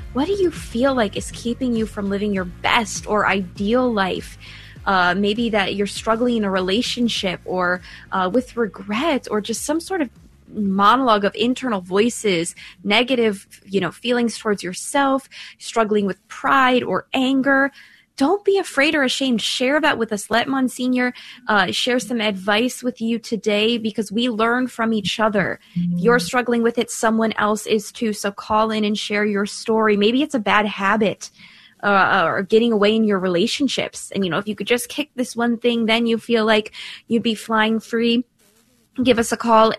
What do you feel like is keeping you from living your best or ideal life? Maybe that you're struggling in a relationship or with regret or just some sort of monologue of internal voices, negative, feelings towards yourself, struggling with pride or anger. Don't be afraid or ashamed. Share that with us. Let Monsignor share some advice with you today, because we learn from each other. If you're struggling with it, someone else is too. So call in and share your story. Maybe it's a bad habit or getting away in your relationships. And, if you could just kick this one thing, then you feel like you'd be flying free. Give us a call,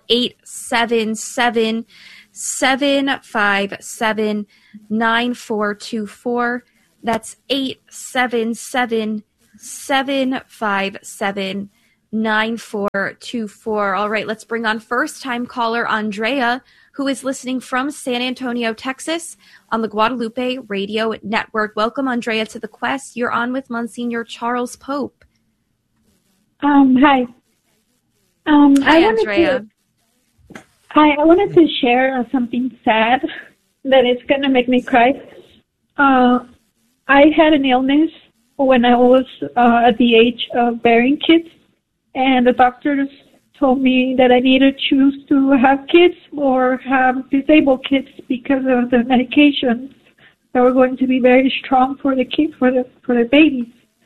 877-757-9424. That's 877-757-9424. All right, let's bring on first-time caller Andrea, who is listening from San Antonio, Texas, on the Guadalupe Radio Network. Welcome, Andrea, to The Quest. You're on with Monsignor Charles Pope. Hi. Hi, Andrea. I wanted to share something sad that is going to make me cry. I had an illness when I was at the age of bearing kids, and the doctors told me that I needed to choose to have kids or have disabled kids because of the medications that were going to be very strong for the kids, for the babies.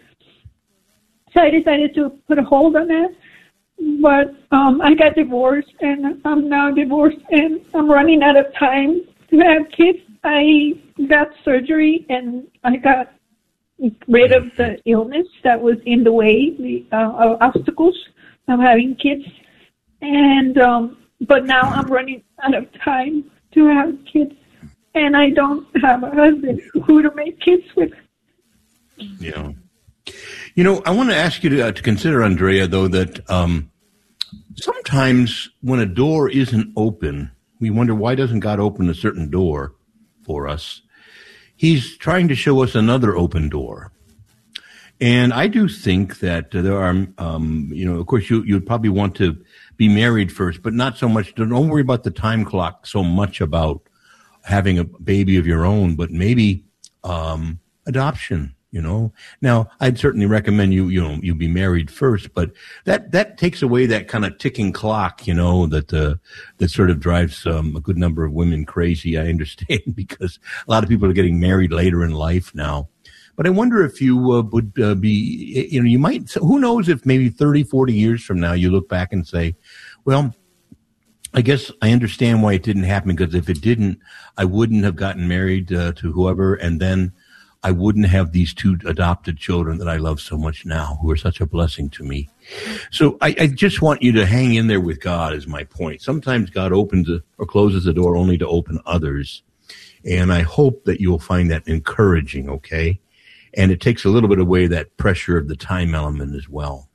So I decided to put a hold on that. But I got divorced, and I'm now divorced, and I'm running out of time to have kids. I got surgery, and I got rid of the illness that was in the way, the obstacles of having kids. And but now I'm running out of time to have kids, and I don't have a husband who to make kids with. Yeah. I want to ask you to consider, Andrea, though, that sometimes when a door isn't open, we wonder, why doesn't God open a certain door for us? He's trying to show us another open door. And I do think that there are, of course, you'd probably want to be married first, but not so much. Don't worry about the time clock so much about having a baby of your own, but maybe adoption. Now I'd certainly recommend you be married first, but that takes away that kind of ticking clock, that sort of drives a good number of women crazy. I understand, because a lot of people are getting married later in life now. But I wonder if you would be, you might, who knows if maybe 30, 40 years from now you look back and say, well, I guess I understand why it didn't happen, because if it didn't, I wouldn't have gotten married to whoever, and then I wouldn't have these two adopted children that I love so much now, who are such a blessing to me. So I just want you to hang in there with God, is my point. Sometimes God opens or closes the door only to open others. And I hope that you'll find that encouraging, okay? And it takes a little bit away that pressure of the time element as well.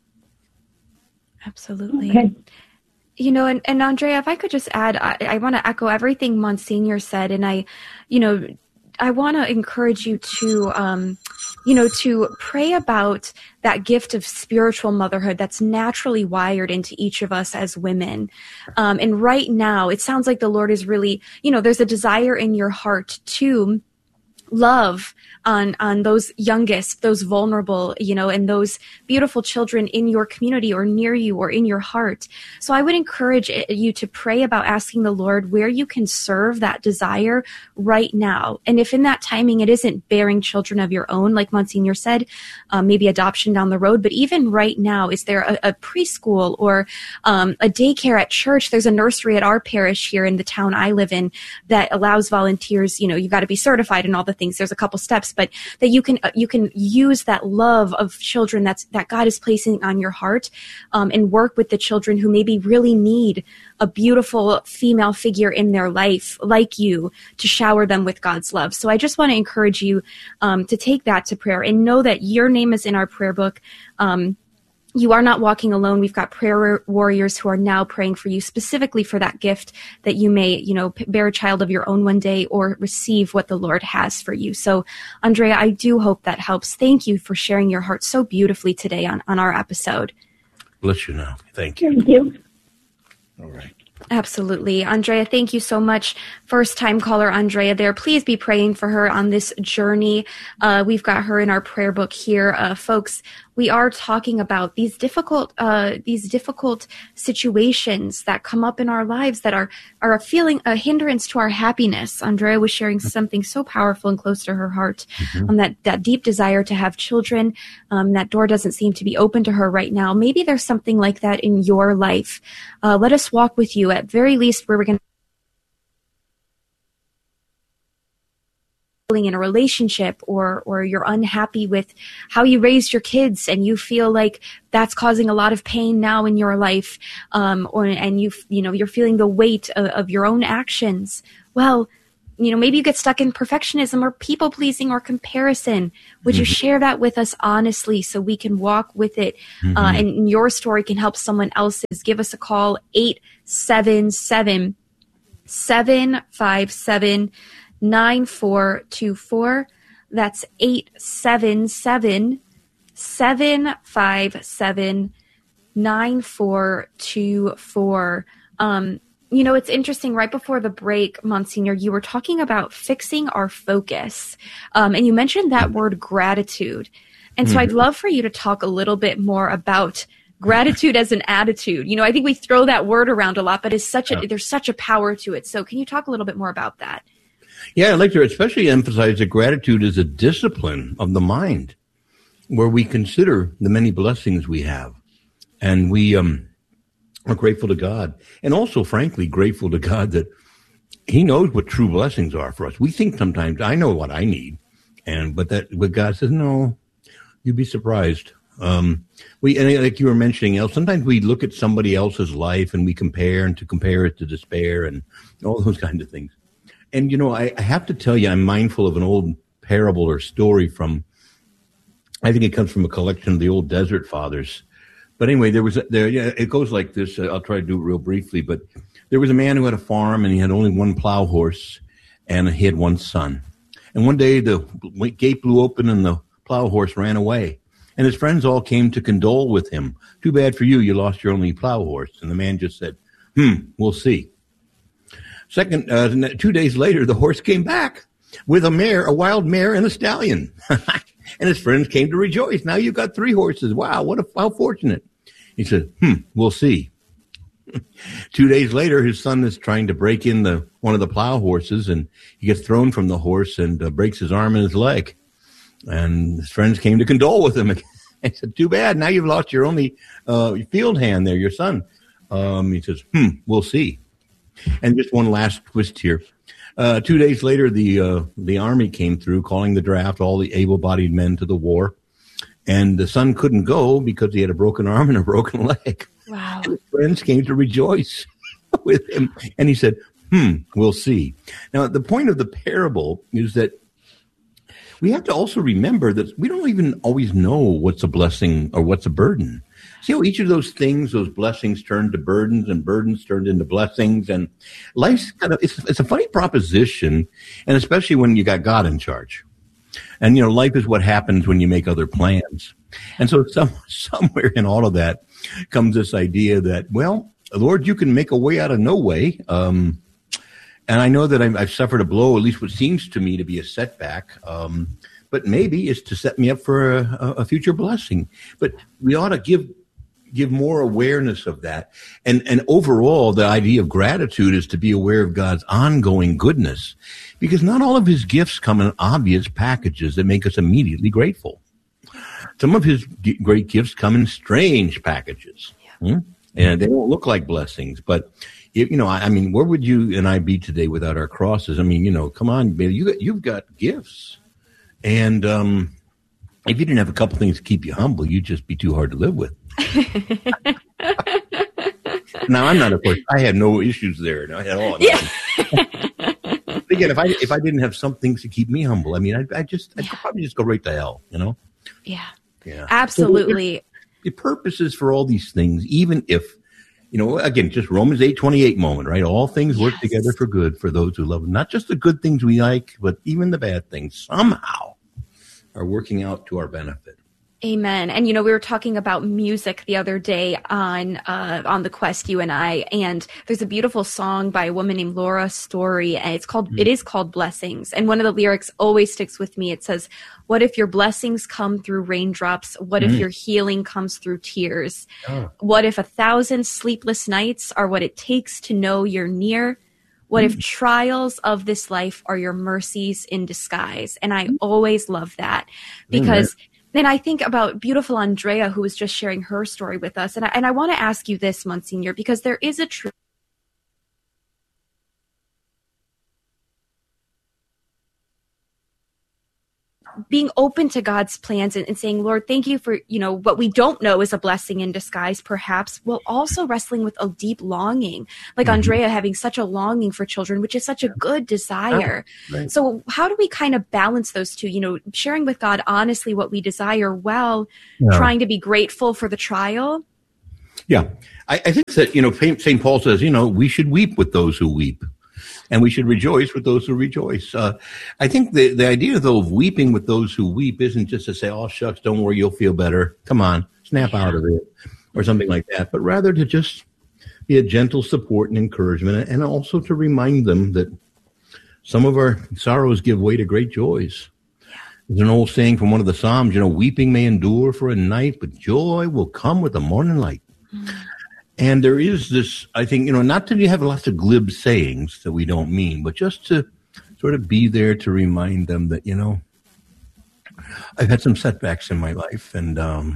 Absolutely. Okay. And Andrea, if I could just add, I want to echo everything Monsignor said. And I want to encourage you to, to pray about that gift of spiritual motherhood that's naturally wired into each of us as women. And right now, it sounds like the Lord is really, there's a desire in your heart to love on those youngest, those vulnerable, and those beautiful children in your community or near you or in your heart. So I would encourage you to pray about asking the Lord where you can serve that desire right now. And if in that timing it isn't bearing children of your own, like Monsignor said, maybe adoption down the road, but even right now, is there a preschool or a daycare at church? There's a nursery at our parish here in the town I live in that allows volunteers, you got to be certified and all the things. There's a couple steps, but that you can use that love of children that God is placing on your heart, and work with the children who maybe really need a beautiful female figure in their life like you to shower them with God's love. So I just want to encourage you to take that to prayer and know that your name is in our prayer book. You are not walking alone. We've got prayer warriors who are now praying for you specifically for that gift that you may, bear a child of your own one day or receive what the Lord has for you. So, Andrea, I do hope that helps. Thank you for sharing your heart so beautifully today on our episode. Bless you now. Thank you. Thank you. All right. Absolutely. Andrea, thank you so much. First time caller Andrea there. Please be praying for her on this journey. We've got her in our prayer book here. Folks, we are talking about these difficult situations that come up in our lives that are feeling a hindrance to our happiness. Andrea was sharing something so powerful and close to her heart, that deep desire to have children. That door doesn't seem to be open to her right now. Maybe there's something like that in your life. Let us walk with you. At very least, we're going to in a relationship, or you're unhappy with how you raised your kids and you feel like that's causing a lot of pain now in your life, and you're feeling the weight of your own actions. Well, maybe you get stuck in perfectionism or people pleasing or comparison. Would you share that with us honestly so we can walk with it, and your story can help someone else's? Give us a call, 877-757-9424. That's 877-757-9424. It's interesting. Right before the break, Monsignor, you were talking about fixing our focus. And you mentioned that word gratitude. And so I'd love for you to talk a little bit more about gratitude as an attitude. I think we throw that word around a lot, but there's such a power to it. So can you talk a little bit more about that? Yeah, I'd like to especially emphasize that gratitude is a discipline of the mind where we consider the many blessings we have. And we are grateful to God. And also, frankly, grateful to God that he knows what true blessings are for us. We think sometimes, I know what I need. But God says, no, you'd be surprised. And like you were mentioning, sometimes we look at somebody else's life and we compare it to despair and all those kinds of things. And, I have to tell you, I'm mindful of an old parable or story I think it comes from a collection of the old Desert Fathers. But anyway, it goes like this. I'll try to do it real briefly. But there was a man who had a farm and he had only one plow horse and he had one son. And one day the gate blew open and the plow horse ran away. And his friends all came to condole with him. Too bad for you. You lost your only plow horse. And the man just said, we'll see. 2 days later, the horse came back with a wild mare and a stallion. And his friends came to rejoice. Now you've got 3 horses. Wow, how fortunate. He said, we'll see. 2 days later, his son is trying to break in one of the plow horses, and he gets thrown from the horse and breaks his arm and his leg. And his friends came to condole with him. He said, too bad. Now you've lost your only field hand there, your son. He says, we'll see. And just one last twist here. 2 days later, the army came through, calling the draft, all the able-bodied men to the war. And the son couldn't go because he had a broken arm and a broken leg. Wow. His friends came to rejoice with him. And he said, we'll see. Now, the point of the parable is that we have to also remember that we don't even always know what's a blessing or what's a burden. See how each of those blessings turned to burdens and burdens turned into blessings. And life's it's a funny proposition, and especially when you got God in charge. And, life is what happens when you make other plans. And so somewhere in all of that comes this idea that, well, Lord, you can make a way out of no way. And I know that I've suffered a blow, at least what seems to me to be a setback. But maybe it's to set me up for a future blessing. But we ought to give more awareness of that. And overall, the idea of gratitude is to be aware of God's ongoing goodness, because not all of his gifts come in obvious packages that make us immediately grateful. Some of his great gifts come in strange packages. Yeah. And they don't look like blessings. But, where would you and I be today without our crosses? Come on, baby, you've got gifts. And if you didn't have a couple things to keep you humble, you'd just be too hard to live with. Now, I'm not, of course, I had no issues there at all. Yeah. Again, if I didn't have some things to keep me humble, I'd probably just go right to hell, Yeah. Yeah. Absolutely. So the purposes for all these things, even if, again, just Romans 8:28 moment, right? All things work together for good for those who love him. Not just the good things we like, but even the bad things somehow are working out to our benefit. Amen. And, we were talking about music the other day on The Quest, you and I, and there's a beautiful song by a woman named Laura Story, and it is called Blessings. And one of the lyrics always sticks with me. It says, what if your blessings come through raindrops? What if your healing comes through tears? Oh. What if 1,000 sleepless nights are what it takes to know you're near? What if trials of this life are your mercies in disguise? And I always love that because then I think about beautiful Andrea, who was just sharing her story with us. And I want to ask you this, Monsignor, because there is a truth. Being open to God's plans and saying, Lord, thank you for, what we don't know is a blessing in disguise, perhaps, while also wrestling with a deep longing, like Andrea having such a longing for children, which is such a good desire. Right. So how do we kind of balance those two, sharing with God honestly what we desire while trying to be grateful for the trial? Yeah, I think that, St. Paul says, we should weep with those who weep. And we should rejoice with those who rejoice. I think the idea, though, of weeping with those who weep isn't just to say, oh, shucks, don't worry, you'll feel better. Come on, snap out of it, or something like that. But rather to just be a gentle support and encouragement, and also to remind them that some of our sorrows give way to great joys. There's an old saying from one of the Psalms, weeping may endure for a night, but joy will come with the morning light. And there is this, I think, not that you have lots of glib sayings that we don't mean, but just to sort of be there to remind them that, I've had some setbacks in my life, and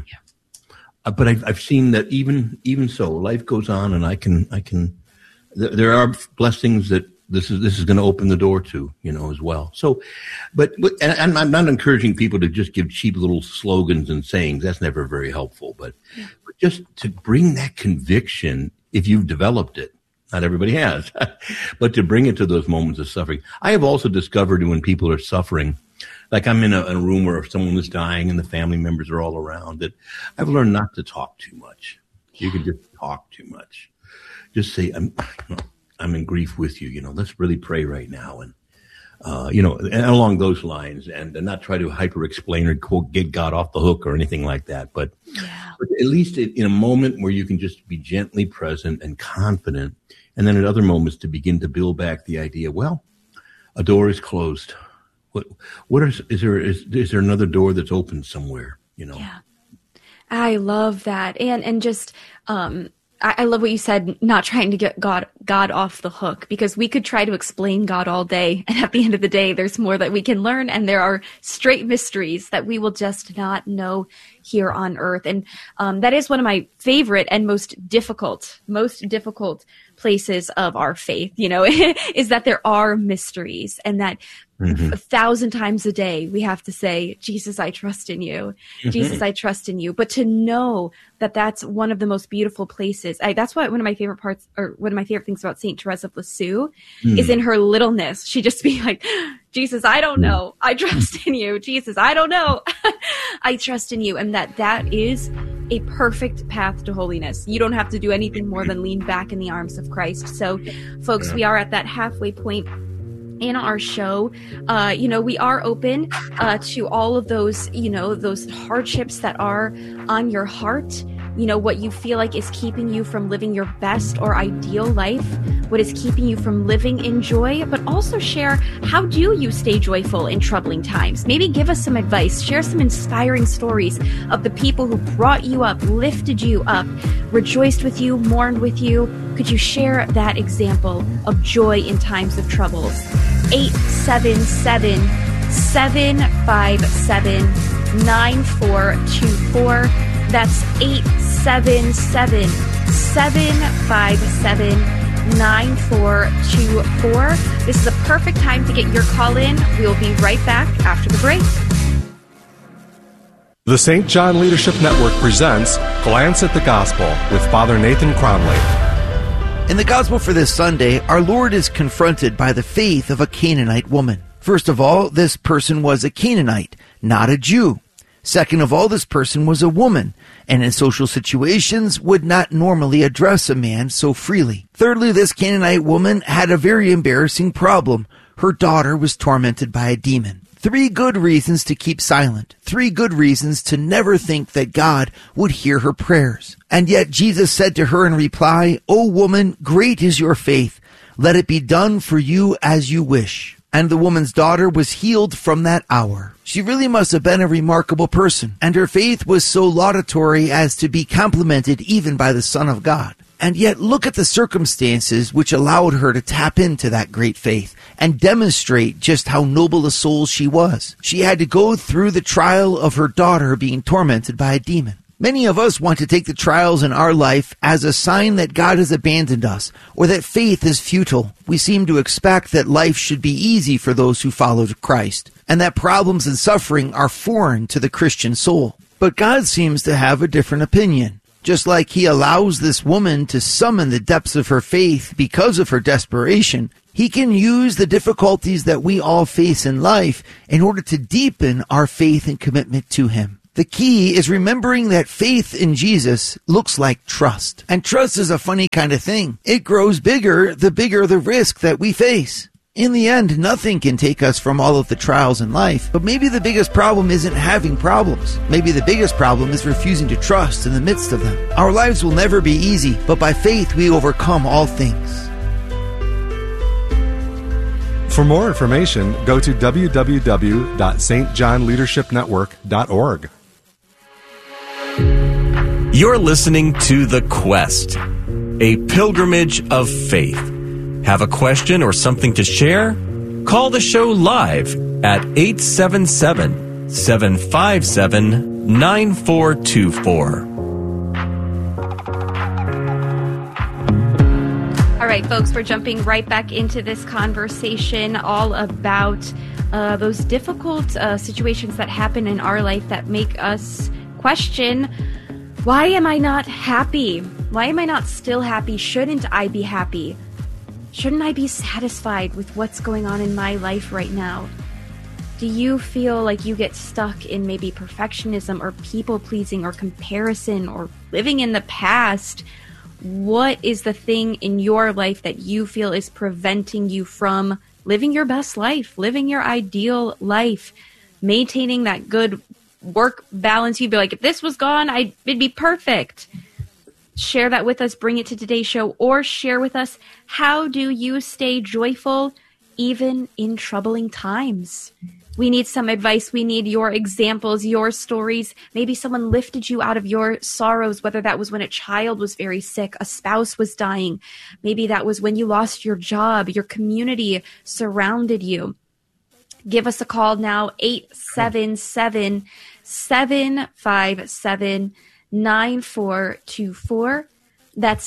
but I've seen that even so, life goes on, and I can. There are blessings that this is going to open the door to, as well. So, and I'm not encouraging people to just give cheap little slogans and sayings. That's never very helpful, but just to bring that conviction, if you've developed it, not everybody has, but to bring it to those moments of suffering. I have also discovered when people are suffering, like I'm in a room where someone is dying and the family members are all around, that I've learned not to talk too much. You can just talk too much. Just say, I'm in grief with you. Let's really pray right now. And, and along those lines, and not try to hyper explain or quote, get God off the hook or anything like that. But at least in a moment where you can just be gently present and confident. And then at other moments to begin to build back the idea, well, a door is closed. Is there another door that's open somewhere? Yeah. I love that. And just, I love what you said, not trying to get God off the hook, because we could try to explain God all day. And at the end of the day, there's more that we can learn. And there are straight mysteries that we will just not know here on earth. And that is one of my favorite and most difficult places of our faith, is that there are mysteries, and that 1,000 times a day we have to say, Jesus, I trust in you. Jesus, I trust in you. But to know that that's one of the most beautiful places. That's why one of my favorite parts, or one of my favorite things about St. Therese of Lisieux is in her littleness. She just be like, Jesus, I don't know. I trust in you. Jesus, I don't know. I trust in you. And that is a perfect path to holiness. You don't have to do anything more than lean back in the arms of Christ. So, folks, we are at that halfway point in our show. We are open to all of those, those hardships that are on your heart. What you feel like is keeping you from living your best or ideal life, what is keeping you from living in joy, but also share, how do you stay joyful in troubling times? Maybe give us some advice, share some inspiring stories of the people who brought you up, lifted you up, rejoiced with you, mourned with you. Could you share that example of joy in times of troubles? 877-757-9424. That's 877-757-9424. This is a perfect time to get your call in. We'll be right back after the break. The St. John Leadership Network presents Glance at the Gospel with Father Nathan Cromley. In the Gospel for this Sunday, our Lord is confronted by the faith of a Canaanite woman. First of all, this person was a Canaanite, not a Jew. Second of all, this person was a woman, and in social situations would not normally address a man so freely. Thirdly, this Canaanite woman had a very embarrassing problem. her daughter was tormented by a demon. 3 good reasons to keep silent. 3 good reasons to never think that God would hear her prayers. And yet Jesus said to her in reply, "O woman, great is your faith. Let it be done for you as you wish." And the woman's daughter was healed from that hour. She really must have been a remarkable person, and her faith was so laudatory as to be complimented even by the Son of God. And yet look at the circumstances which allowed her to tap into that great faith and demonstrate just how noble a soul she was. She had to go through the trial of her daughter being tormented by a demon. Many of us want to take the trials in our life as a sign that God has abandoned us or that faith is futile. We seem to expect that life should be easy for those who follow Christ, and that problems and suffering are foreign to the Christian soul. But God seems to have a different opinion. Just like he allows this woman to summon the depths of her faith because of her desperation, he can use the difficulties that we all face in life in order to deepen our faith and commitment to him. The key is remembering that faith in Jesus looks like trust. And trust is a funny kind of thing. It grows bigger the risk that we face. In the end, nothing can take us from all of the trials in life, but maybe the biggest problem isn't having problems. Maybe the biggest problem is refusing to trust in the midst of them. Our lives will never be easy, but by faith we overcome all things. For more information, go to www.stjohnleadershipnetwork.org. You're listening to The Quest, a pilgrimage of faith. Have a question or something to share? Call the show live at 877-757-9424. All right, folks, we're jumping right back into this conversation all about those difficult situations that happen in our life that make us question, why am I not happy? Why am I not still happy? Shouldn't I be happy? Shouldn't I be satisfied with what's going on in my life right now? Do you feel like you get stuck in maybe perfectionism or people-pleasing or comparison or living in the past? What is the thing in your life that you feel is preventing you from living your best life, living your ideal life, maintaining that good work balance? You'd be like, if this was gone, it'd be perfect. Share that with us, bring it to today's show, or share with us, how do you stay joyful even in troubling times? We need some advice. We need your examples, your stories. Maybe someone lifted you out of your sorrows, whether that was when a child was very sick, a spouse was dying. Maybe that was when you lost your job, your community surrounded you. Give us a call now, 877-757-9424. That's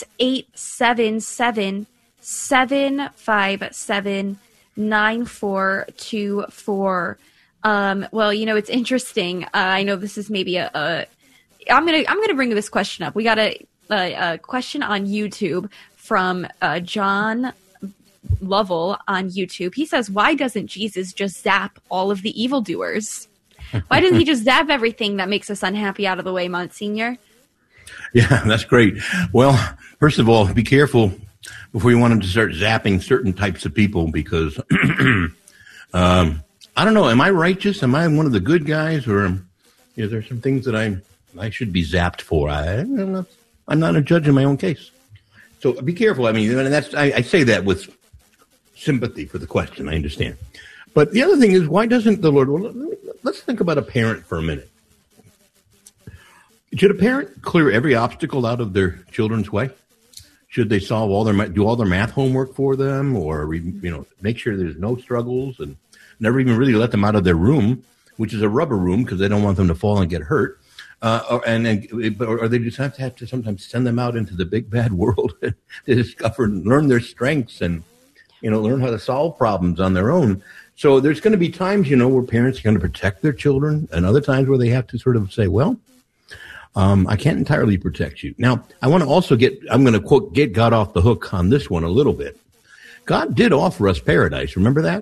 877-757-9424. Well, you know, it's interesting. I know this is maybe I'm gonna bring this question up. We got a question on YouTube from John Lovell on YouTube. He says, why doesn't Jesus just zap all of the evildoers? Why doesn't he just zap everything that makes us unhappy out of the way, Monsignor? Yeah, that's great. Well, first of all, be careful before you want him to start zapping certain types of people, because I don't know. Am I righteous? Am I one of the good guys, or is there some things that I should be zapped for? I'm not a judge in my own case. So be careful. I mean, and I say that with sympathy for the question. I understand. But the other thing is, why doesn't the Lord? Well, let's think about a parent for a minute. Should a parent clear every obstacle out of their children's way? Should they do all their math homework for them, or make sure there's no struggles, and never even really let them out of their room, which is a rubber room, because they don't want them to fall and get hurt? Or they just have to sometimes send them out into the big bad world to discover and learn their strengths and learn how to solve problems on their own. So there's going to be times where parents are going to protect their children, and other times where they have to sort of say, well, I can't entirely protect you. Now, I want to also I'm going to quote, get God off the hook on this one a little bit. God did offer us paradise. Remember that?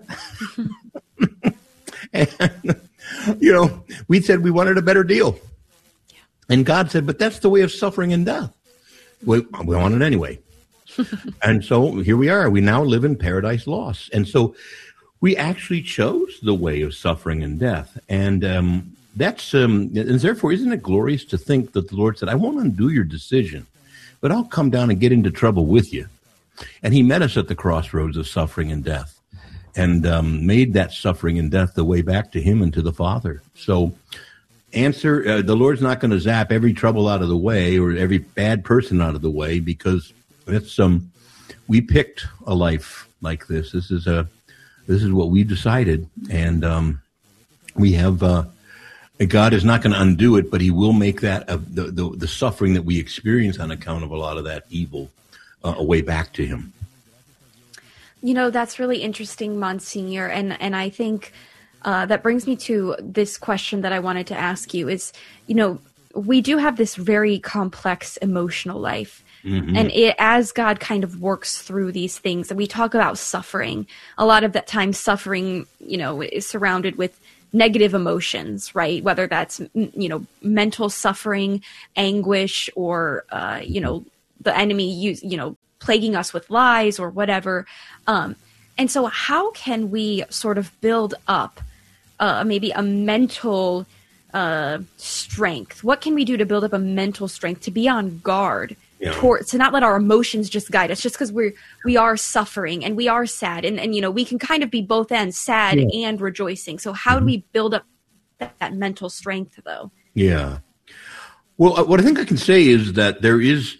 And, we said we wanted a better deal. And God said, but that's the way of suffering and death. We want it anyway. And so here we are. We now live in paradise lost. And so we actually chose the way of suffering and death. And and therefore, isn't it glorious to think that the Lord said, I won't undo your decision, but I'll come down and get into trouble with you. And he met us at the crossroads of suffering and death, and made that suffering and death the way back to him and to the Father. So the Lord's not going to zap every trouble out of the way or every bad person out of the way, because that's we picked a life like this. This is what we decided, and we have God is not going to undo it, but he will make that the suffering that we experience on account of a lot of that evil a way back to him. That's really interesting, Monsignor, and I think that brings me to this question that I wanted to ask you is, we do have this very complex emotional life. Mm-hmm. And as God kind of works through these things, and we talk about suffering, a lot of that time suffering, is surrounded with negative emotions, right? Whether that's, mental suffering, anguish, or, the enemy, plaguing us with lies or whatever. And so how can we sort of build up maybe a mental strength? What can we do to build up a mental strength to be on guard? To not let our emotions just guide us, just because we are suffering and we are sad, and we can kind of be both ends, sad and rejoicing. So how do we build up that mental strength, though? Yeah. Well, what I think I can say is that there is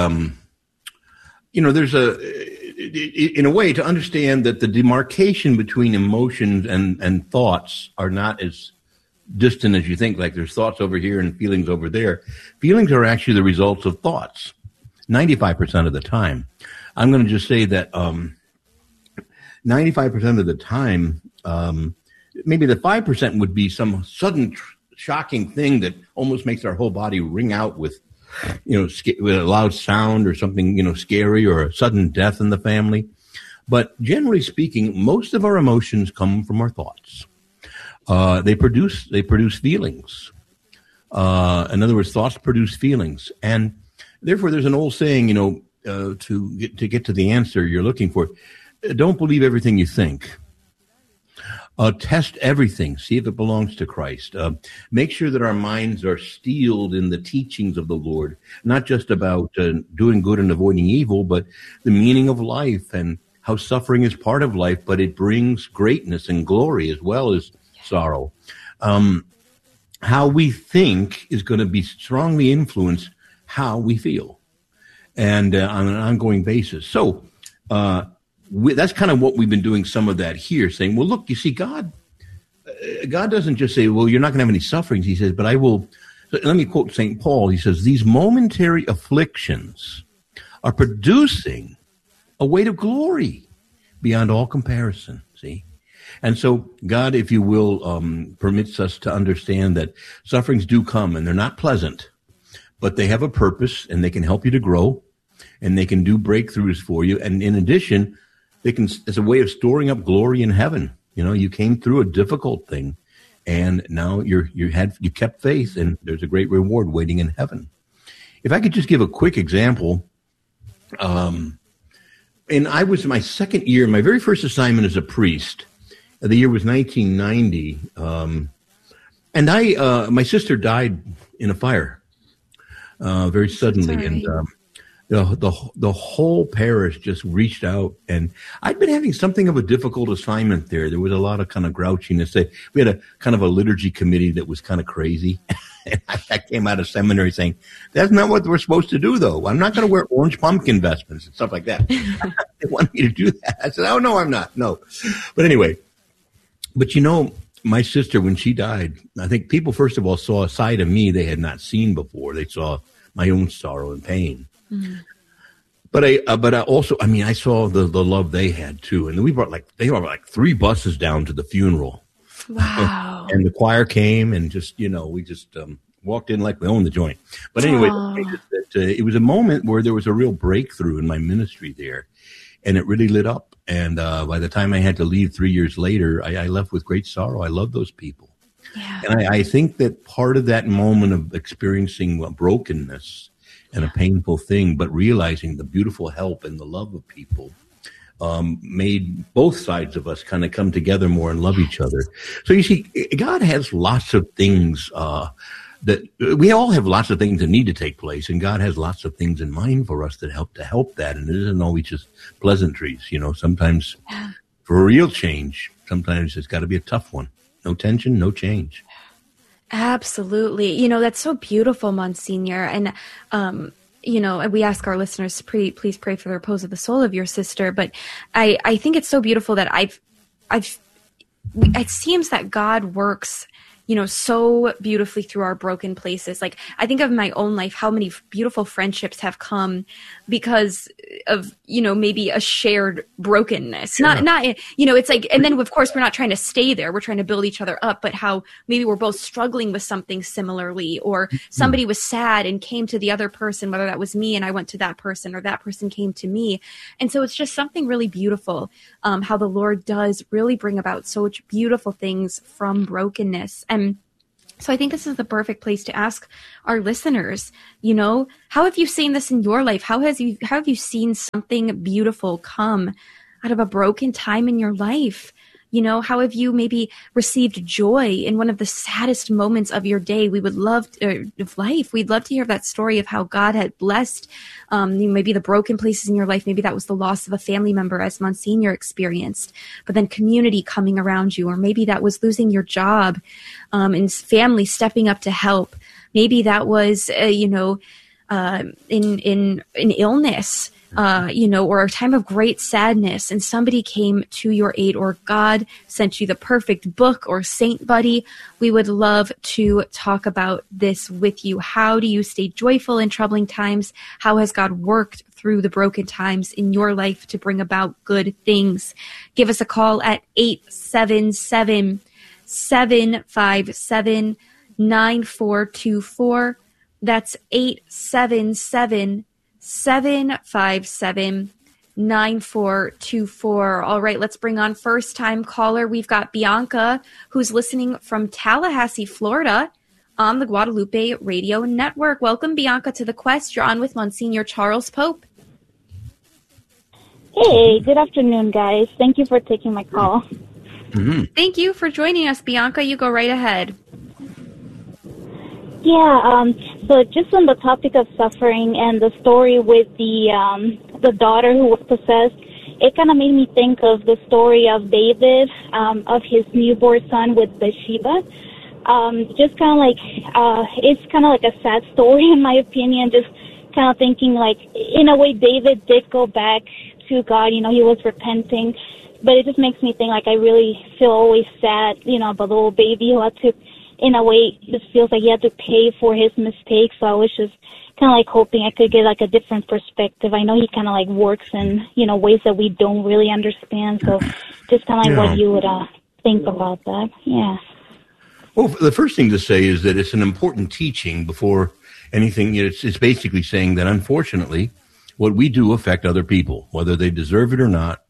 in a way, to understand that the demarcation between emotions and thoughts are not as distant as you think. Like there's thoughts over here and feelings over there. Feelings are actually the results of thoughts. 95% of the time. I'm going to just say that 95% of the time, maybe the 5% would be some sudden shocking thing that almost makes our whole body ring out with with a loud sound or something, scary, or a sudden death in the family. But generally speaking, most of our emotions come from our thoughts. They produce feelings. In other words, thoughts produce feelings. And therefore, there's an old saying, to get to the answer you're looking for, don't believe everything you think. Test everything. See if it belongs to Christ. Make sure that our minds are steeled in the teachings of the Lord, not just about doing good and avoiding evil, but the meaning of life and how suffering is part of life, but it brings greatness and glory as well as sorrow. How we think is going to be strongly influenced how we feel, and on an ongoing basis. So that's kind of what we've been doing, some of that here, saying, well, look, you see, God doesn't just say, well, you're not going to have any sufferings. He says, but I will. Let me quote St. Paul. He says, these momentary afflictions are producing a weight of glory beyond all comparison. See? And so God, if you will, permits us to understand that sufferings do come, and they're not pleasant, but they have a purpose, and they can help you to grow, and they can do breakthroughs for you. And in addition, they can, as a way of storing up glory in heaven. You came through a difficult thing, and now you kept faith, and there's a great reward waiting in heaven. If I could just give a quick example, and I was my second year, my very first assignment as a priest. The year was 1990, and my sister died in a fire very suddenly. Sorry. And the whole parish just reached out, and I'd been having something of a difficult assignment there. There was a lot of kind of grouchiness. We had a kind of a liturgy committee that was kind of crazy. And I came out of seminary saying, that's not what we're supposed to do, though. I'm not going to wear orange pumpkin vestments and stuff like that. They wanted me to do that. I said, oh, no, I'm not. No. But anyway, my sister, when she died, I think people, first of all, saw a side of me they had not seen before. They saw my own sorrow and pain. Mm-hmm. But I also, I saw the love they had too. And they brought like 3 buses down to the funeral. Wow. And the choir came, and just, we just walked in like we owned the joint. But anyway, it was a moment where there was a real breakthrough in my ministry there, and it really lit up. And by the time I had to leave 3 years later, I left with great sorrow. I love those people. Yeah. And I think that part of that moment of experiencing brokenness and a painful thing, but realizing the beautiful help and the love of people, made both sides of us kind of come together more and love each other. So you see, God has lots of things that we all have lots of things that need to take place, and God has lots of things in mind for us that help that. And it isn't always just pleasantries. Sometimes for a real change, sometimes it's got to be a tough one. No tension, no change. Absolutely. That's so beautiful, Monsignor. And, we ask our listeners to please pray for the repose of the soul of your sister. But I think it's so beautiful that it seems that God works, so beautifully through our broken places. Like, I think of my own life, how many beautiful friendships have come because of, maybe a shared brokenness. Yeah. Not, it's like, and then of course we're not trying to stay there. We're trying to build each other up, but how maybe we're both struggling with something similarly, or somebody was sad and came to the other person, whether that was me and I went to that person, or that person came to me. And so it's just something really beautiful, how the Lord does really bring about such beautiful things from brokenness. And so I think this is the perfect place to ask our listeners, how have you seen this in your life? How have you seen something beautiful come out of a broken time in your life? How have you maybe received joy in one of the saddest moments of your day? We would love of life. We'd love to hear that story of how God had blessed maybe the broken places in your life. Maybe that was the loss of a family member, as Monsignor experienced, but then community coming around you, or maybe that was losing your job and family stepping up to help. Maybe that was, in illness. Or a time of great sadness, and somebody came to your aid, or God sent you the perfect book or saint buddy. We would love to talk about this with you. How do you stay joyful in troubling times? How has God worked through the broken times in your life to bring about good things? Give us a call at 877-757-9424. That's 877-757-9424. All right, let's bring on first time caller. We've got Bianca, who's listening from Tallahassee, Florida, on the Guadalupe Radio Network. Welcome, Bianca, to The Quest. You're on with Monsignor Charles Pope. Hey, good afternoon, guys. Thank you for taking my call. Mm-hmm. Thank you for joining us, Bianca. You go right ahead. Yeah, so just on the topic of suffering and the story with the daughter who was possessed, it kind of made me think of the story of David, of his newborn son with Bathsheba. Just kind of like, it's kind of like a sad story in my opinion, just kind of thinking like, in a way, David did go back to God, he was repenting, but it just makes me think like I really feel always sad, about the little baby who had to, in a way, it just feels like he had to pay for his mistakes. So I was just kind of like hoping I could get like a different perspective. I know he kind of like works in, ways that we don't really understand. So just kind of like what you would think about that. Yeah. Well, the first thing to say is that it's an important teaching before anything. It's basically saying that unfortunately, what we do affect other people, whether they deserve it or not.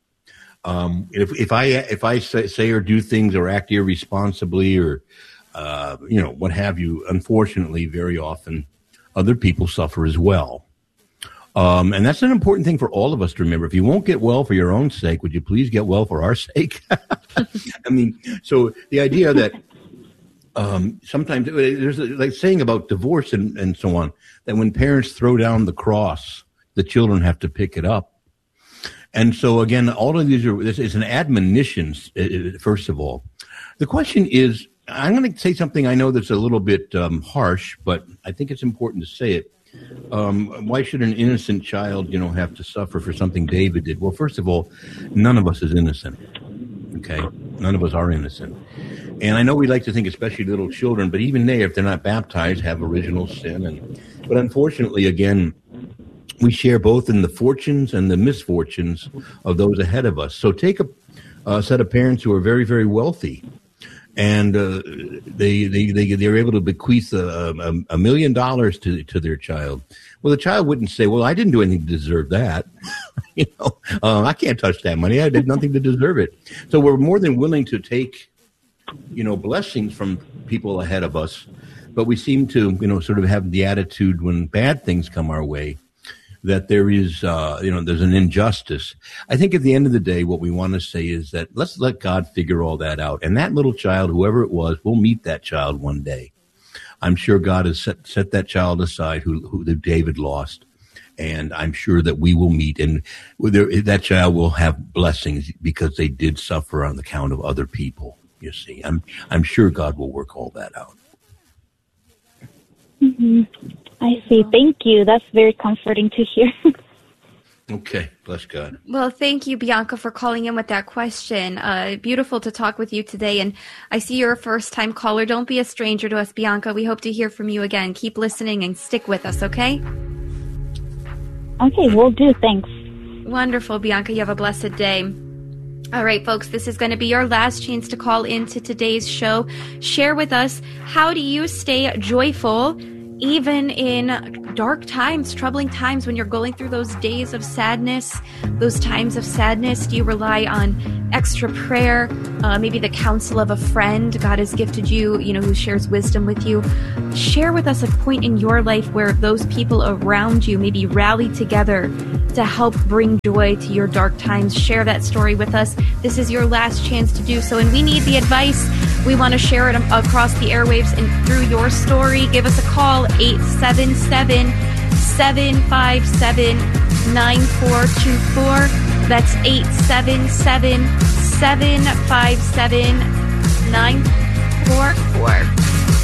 If I say or do things or act irresponsibly or what have you, unfortunately, very often other people suffer as well. And that's an important thing for all of us to remember. If you won't get well for your own sake, would you please get well for our sake? So the idea that sometimes there's like saying about divorce and so on, that when parents throw down the cross, the children have to pick it up. And so again, all of these this is an admonition, first of all. The question is, I'm going to say something I know that's a little bit harsh, but I think it's important to say it. Why should an innocent child, have to suffer for something David did? Well, first of all, none of us is innocent. Okay? None of us are innocent. And I know we like to think, especially little children, but even they, if they're not baptized, have original sin. But unfortunately, again, we share both in the fortunes and the misfortunes of those ahead of us. So take a set of parents who are very, very wealthy. And they're able to bequeath $1 million to their child. Well, the child wouldn't say, "Well, I didn't do anything to deserve that." I can't touch that money. I did nothing to deserve it. So we're more than willing to take, blessings from people ahead of us, but we seem to, sort of have the attitude when bad things come our way, that there is, there's an injustice. I think at the end of the day, what we want to say is that let's let God figure all that out. And that little child, whoever it was, will meet that child one day. I'm sure God has set that child aside who David lost. And I'm sure that we will meet, and that child will have blessings because they did suffer on the count of other people. You see, I'm sure God will work all that out. Mm-hmm. I see. Thank you. That's very comforting to hear. Okay. Bless God. Well, thank you, Bianca, for calling in with that question. Beautiful to talk with you today. And I see you're a first-time caller. Don't be a stranger to us, Bianca. We hope to hear from you again. Keep listening and stick with us, okay? Okay, will do. Thanks. Wonderful, Bianca. You have a blessed day. All right, folks, this is going to be your last chance to call into today's show. Share with us, how do you stay joyful even in dark times, troubling times, when you're going through those days of sadness, those times of sadness? Do you rely on extra prayer, maybe the counsel of a friend God has gifted you, who shares wisdom with you? Share with us a point in your life where those people around you maybe rally together to help bring joy to your dark times. Share that story with us. This is your last chance to do so, and we need the advice. We want to share it across the airwaves and through your story. Give us a call, 877-757-9424. That's 877-757-9424.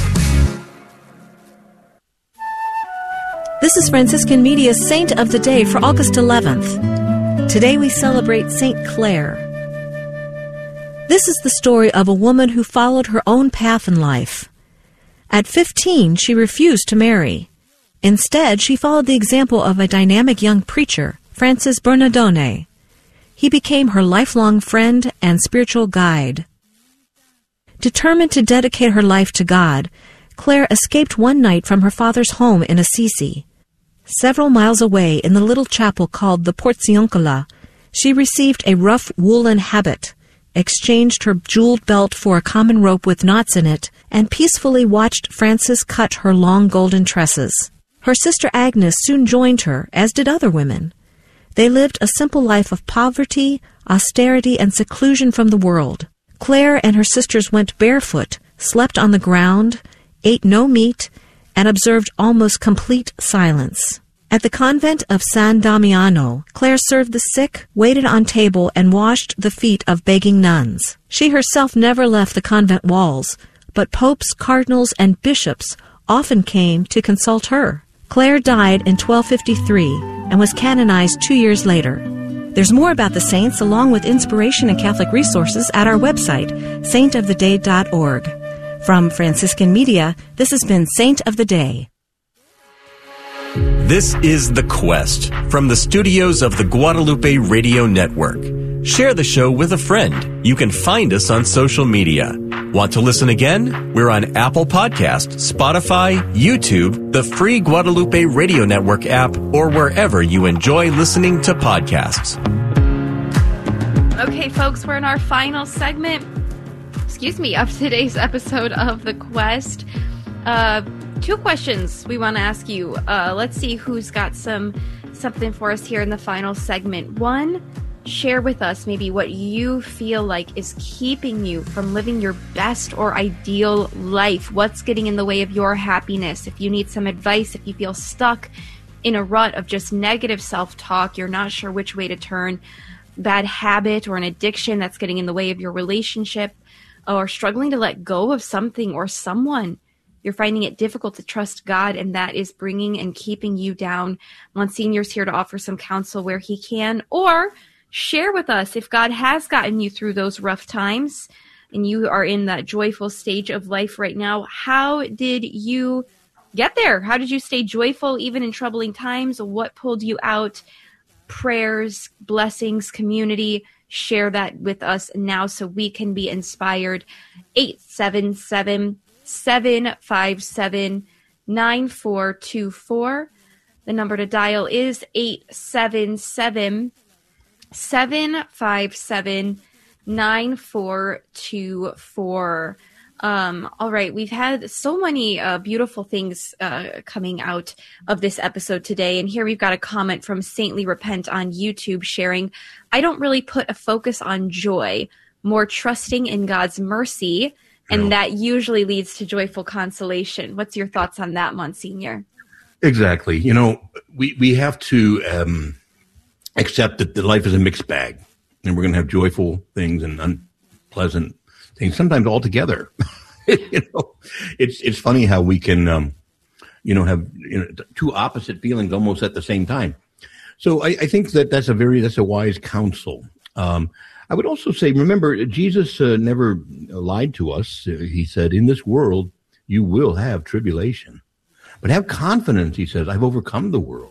This is Franciscan Media's Saint of the Day for August 11th. Today we celebrate Saint Clare. This is the story of a woman who followed her own path in life. At 15, she refused to marry. Instead, she followed the example of a dynamic young preacher, Francis Bernardone. He became her lifelong friend and spiritual guide. Determined to dedicate her life to God, Clare escaped one night from her father's home in Assisi. Several miles away in the little chapel called the Porziuncola, she received a rough woolen habit, exchanged her jeweled belt for a common rope with knots in it, and peacefully watched Francis cut her long golden tresses. Her sister Agnes soon joined her, as did other women. They lived a simple life of poverty, austerity, and seclusion from the world. Clare and her sisters went barefoot, slept on the ground, ate no meat, and observed almost complete silence. At the convent of San Damiano, Clare served the sick, waited on table, and washed the feet of begging nuns. She herself never left the convent walls, but popes, cardinals, and bishops often came to consult her. Clare died in 1253 and was canonized 2 years later. There's more about the saints, along with inspiration and Catholic resources, at our website, saintoftheday.org. From Franciscan Media, this has been Saint of the Day. This is The Quest from the studios of the Guadalupe Radio Network. Share the show with a friend. You can find us on social media. Want to listen again? We're on Apple Podcasts, Spotify, YouTube, the free Guadalupe Radio Network app, or wherever you enjoy listening to podcasts. Okay, folks, we're in our final segment of today's episode of The Quest. 2 questions we want to ask you. Let's see who's got something for us here in the final segment. 1, share with us maybe what you feel like is keeping you from living your best or ideal life. What's getting in the way of your happiness? If you need some advice, if you feel stuck in a rut of just negative self-talk, you're not sure which way to turn, bad habit or an addiction that's getting in the way of your relationship, or struggling to let go of something or someone, you're finding it difficult to trust God, and that is bringing and keeping you down. Monsignor's here to offer some counsel where he can, or share with us if God has gotten you through those rough times and you are in that joyful stage of life right now. How did you get there? How did you stay joyful even in troubling times? What pulled you out? Prayers, blessings, community. Share that with us now so we can be inspired. 877-757-9424. The number to dial is 877-757-9424. All right. We've had so many beautiful things coming out of this episode today. And here we've got a comment from Saintly Repent on YouTube sharing, I don't really put a focus on joy, more trusting in God's mercy. And that usually leads to joyful consolation. What's your thoughts on that, Monsignor? Exactly. We have to accept that the life is a mixed bag, and we're going to have joyful things and unpleasant things, sometimes all together. It's funny how we can, have two opposite feelings almost at the same time. So I think that's a wise counsel. I would also say, remember, Jesus never lied to us. He said, in this world, you will have tribulation. But have confidence, he says, I've overcome the world.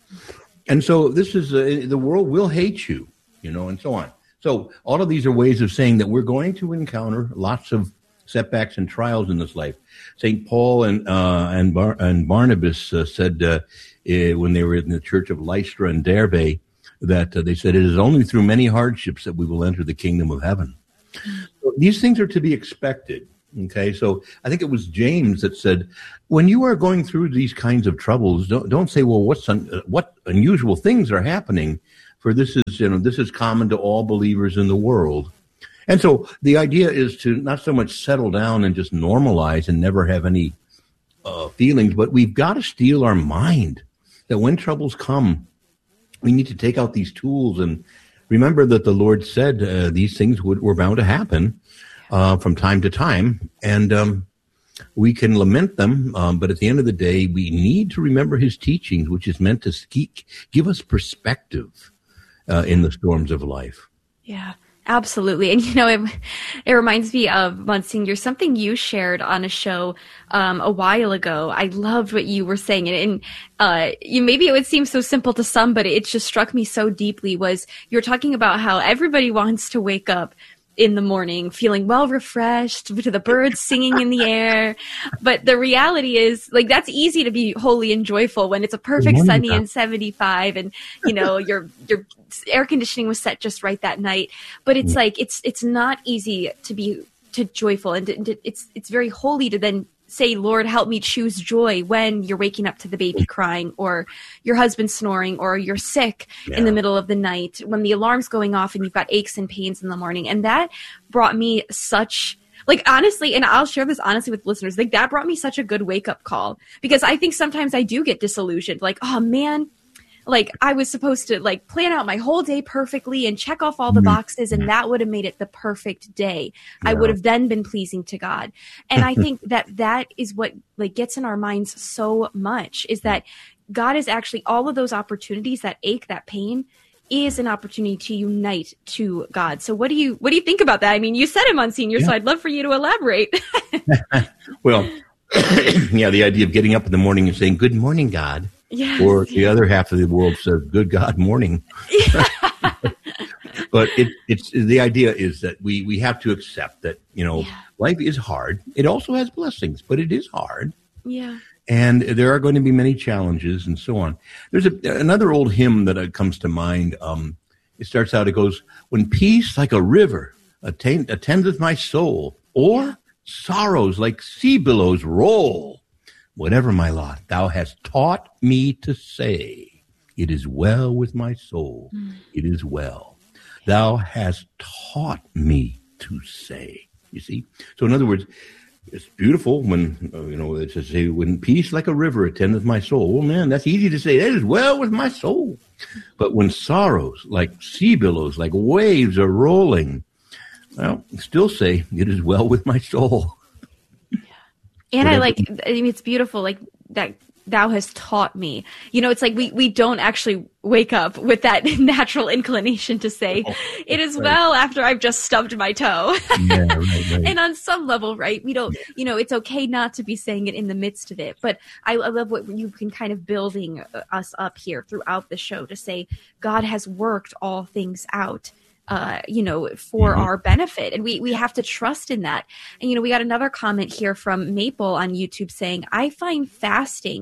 And so this is, the world will hate you, and so on. So all of these are ways of saying that we're going to encounter lots of setbacks and trials in this life. St. Paul and Barnabas said when they were in the church of Lystra and Derbe, that they said, it is only through many hardships that we will enter the kingdom of heaven. So these things are to be expected. Okay, so I think it was James that said, when you are going through these kinds of troubles, don't say, well, what unusual things are happening? For this is common to all believers in the world. And so the idea is to not so much settle down and just normalize and never have any feelings, but we've got to steel our mind that when troubles come, we need to take out these tools and remember that the Lord said these things were bound to happen from time to time, and we can lament them, but at the end of the day, we need to remember his teachings, which is meant to give us perspective in the storms of life. Yeah, absolutely. And, it reminds me of, Monsignor, something you shared on a show a while ago. I loved what you were saying. And maybe it would seem so simple to some, but it just struck me so deeply was you're talking about how everybody wants to wake up in the morning feeling well refreshed to the birds singing in the air. But the reality is, that's easy to be holy and joyful when it's a perfect sunny and 75 and, your air conditioning was set just right that night. But it's it's not easy to joyful, and it's very holy to then say, Lord, help me choose joy when you're waking up to the baby crying or your husband snoring or you're sick in the middle of the night, when the alarm's going off and you've got aches and pains in the morning. And that brought me such, honestly, and I'll share this honestly with listeners, that brought me such a good wake-up call, because I think sometimes I do get disillusioned. Oh man, I was supposed to plan out my whole day perfectly and check off all the boxes, and that would have made it the perfect day. Yeah. I would have then been pleasing to God. And I think that is what gets in our minds so much, is that God is actually, all of those opportunities, that ache, that pain, is an opportunity to unite to God. So what do you think about that? I mean, you said it, Monsignor, so I'd love for you to elaborate. Well, the idea of getting up in the morning and saying, good morning, God. Yes. Or the other half of the world says, good God morning. But it's the idea is that we have to accept that, life is hard. It also has blessings, but it is hard. Yeah. And there are going to be many challenges and so on. There's another old hymn that comes to mind. It starts out, it goes, when peace like a river attendeth my soul, or sorrows like sea billows roll. Whatever my lot, thou hast taught me to say, it is well with my soul. It is well. Thou hast taught me to say. You see? So in other words, it's beautiful when, it's to say, when peace like a river attendeth my soul. Well, man, that's easy to say. It is well with my soul. But when sorrows like sea billows, like waves are rolling, well, still say, it is well with my soul. And it's beautiful, that thou hast taught me. It's we don't actually wake up with that natural inclination to say, it is well after I've just stubbed my toe. Yeah, right. And on some level, right, we don't, it's okay not to be saying it in the midst of it. But I love what you can kind of building us up here throughout the show to say, God has worked all things out. For our benefit. And we have to trust in that. And, we got another comment here from Maple on YouTube saying, I find fasting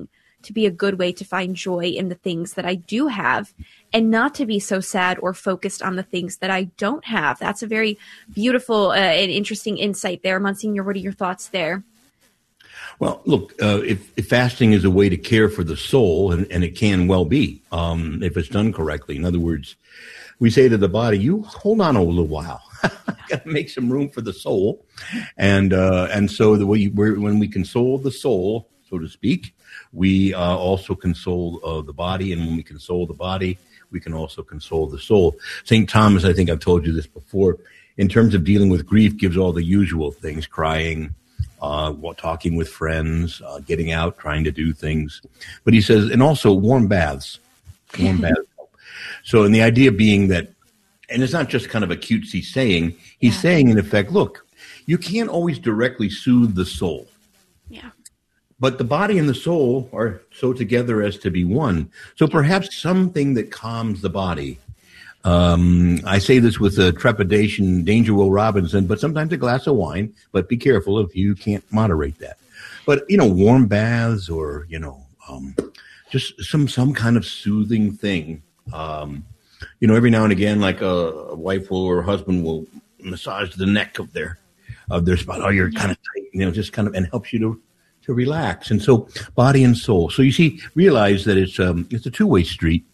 to be a good way to find joy in the things that I do have and not to be so sad or focused on the things that I don't have. That's a very beautiful and interesting insight there. Monsignor, what are your thoughts there? Well, look, if fasting is a way to care for the soul, and it can well be, if it's done correctly. In other words, we say to the body, you hold on a little while. Got to make some room for the soul. And so when we console the soul, so to speak, we also console the body. And when we console the body, we can also console the soul. St. Thomas, I think I've told you this before, in terms of dealing with grief, gives all the usual things: crying, talking with friends, getting out, trying to do things. But he says, and also warm baths. Warm baths. So, and the idea being that, and it's not just kind of a cutesy saying, he's saying, in effect, look, you can't always directly soothe the soul. Yeah. But the body and the soul are so together as to be one. So perhaps something that calms the body. I say this with trepidation, Danger Will Robinson, but sometimes a glass of wine, but be careful if you can't moderate that. But, warm baths or, just some kind of soothing thing. Every now and again, like a wife or husband will massage the neck of their spot. Oh, you're kind of tight, just kind of, and helps you to relax. And so body and soul. So you see, realize that it's a two-way street.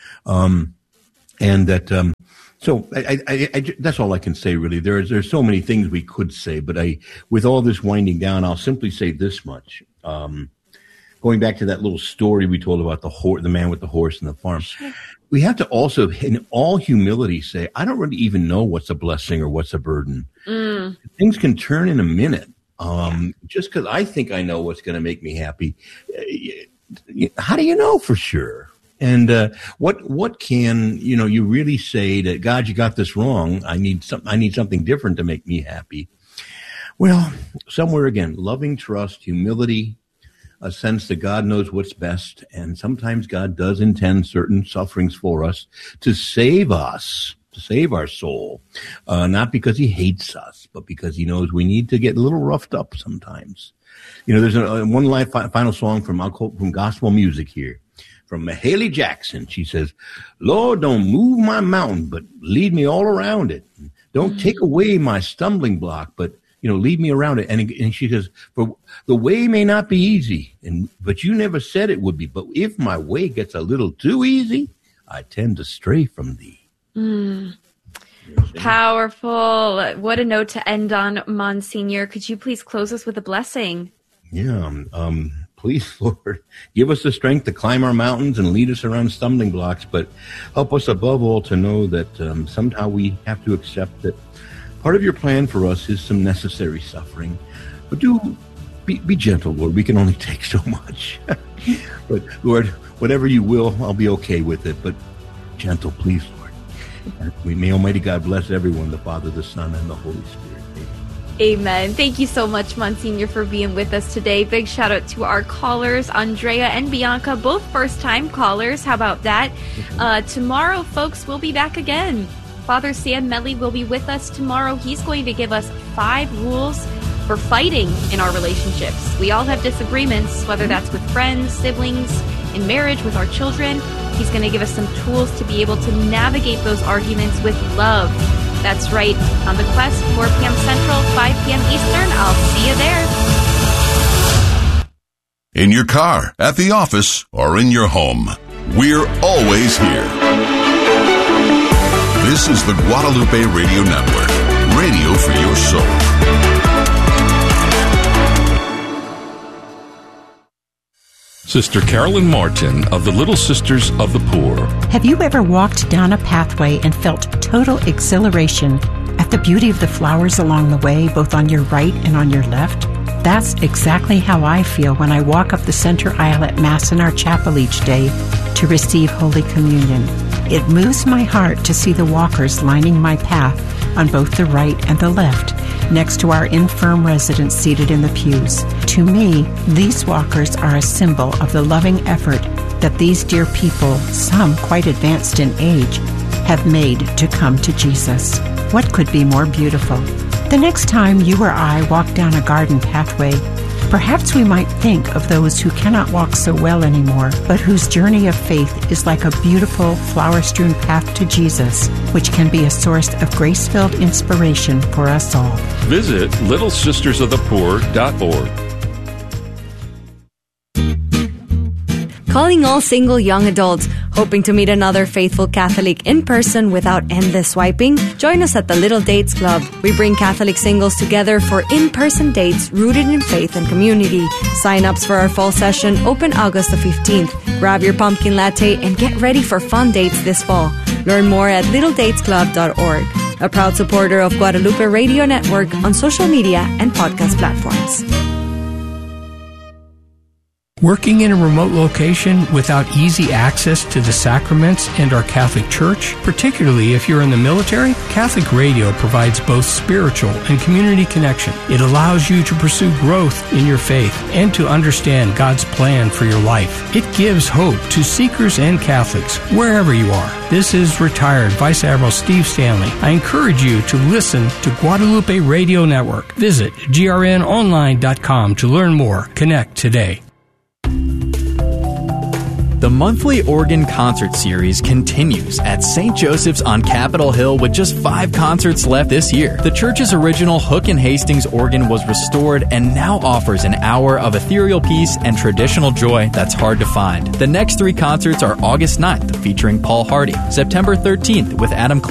And that, so I that's all I can say, really. There's so many things we could say, but with all this winding down, I'll simply say this much. Going back to that little story we told about the man with the horse and the farm, we have to also, in all humility, say, I don't really even know what's a blessing or what's a burden. Things can turn in a minute. Just because I think I know what's going to make me happy. How do you know for sure? And what can you really say that, God, you got this wrong? I need something different to make me happy. Well, somewhere again, loving trust, humility, a sense that God knows what's best, and sometimes God does intend certain sufferings for us to save us, to save our soul, not because He hates us, but because He knows we need to get a little roughed up sometimes. There's one final song from gospel music here. From Haley Jackson, she says, Lord, don't move my mountain, but lead me all around it. Don't take away my stumbling block, but, lead me around it. And she says, for the way may not be easy, but you never said it would be. But if my way gets a little too easy, I tend to stray from thee. Powerful. What a note to end on, Monsignor. Could you please close us with a blessing? Yeah. Please, Lord, give us the strength to climb our mountains and lead us around stumbling blocks, but help us above all to know that somehow we have to accept that part of your plan for us is some necessary suffering. But be gentle, Lord. We can only take so much. But, Lord, whatever you will, I'll be okay with it. But gentle, please, Lord. And may Almighty God bless everyone, the Father, the Son, and the Holy Spirit. Amen. Thank you so much, Monsignor, for being with us today. Big shout out to our callers, Andrea and Bianca, both first-time callers. How about that? Tomorrow, folks, we'll be back again. Father Sam Melly will be with us tomorrow. He's going to give us 5 rules for fighting in our relationships. We all have disagreements, whether that's with friends, siblings, in marriage, with our children. He's going to give us some tools to be able to navigate those arguments with love. That's right, on The Quest, 4 p.m. Central, 5 p.m. Eastern. I'll see you there. In your car, at the office, or in your home, we're always here. This is the Guadalupe Radio Network, radio for your soul. Sister Carolyn Martin of the Little Sisters of the Poor. Have you ever walked down a pathway and felt total exhilaration at the beauty of the flowers along the way, both on your right and on your left? That's exactly how I feel when I walk up the center aisle at Mass in our chapel each day to receive Holy Communion. It moves my heart to see the walkers lining my path on both the right and the left, next to our infirm residents seated in the pews. To me, these walkers are a symbol of the loving effort that these dear people, some quite advanced in age, have made to come to Jesus. What could be more beautiful? The next time you or I walk down a garden pathway, Perhaps we might think of those who cannot walk so well anymore, but whose journey of faith is like a beautiful, flower-strewn path to Jesus, which can be a source of grace-filled inspiration for us all. Visit littlesistersofthepoor.org. Calling all single young adults hoping to meet another faithful Catholic in person without endless swiping? Join us at the Little Dates Club. We bring Catholic singles together for in-person dates rooted in faith and community. Sign-ups for our fall session open August the 15th. Grab your pumpkin latte and get ready for fun dates this fall. Learn more at littledatesclub.org. A proud supporter of Guadalupe Radio Network on social media and podcast platforms. Working in a remote location without easy access to the sacraments and our Catholic Church, particularly if you're in the military, Catholic Radio provides both spiritual and community connection. It allows you to pursue growth in your faith and to understand God's plan for your life. It gives hope to seekers and Catholics wherever you are. This is retired Vice Admiral Steve Stanley. I encourage you to listen to Guadalupe Radio Network. Visit grnonline.com to learn more. Connect today. The monthly organ concert series continues at St. Joseph's on Capitol Hill with just 5 concerts left this year. The church's original Hook and Hastings organ was restored and now offers an hour of ethereal peace and traditional joy that's hard to find. The next 3 concerts are August 9th featuring Paul Hardy, September 13th with Adam